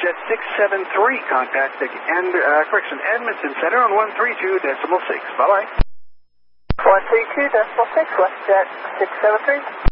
WestJet 673, contact Edmonton Center on 132.6. Bye-bye. 132.6, WestJet 673.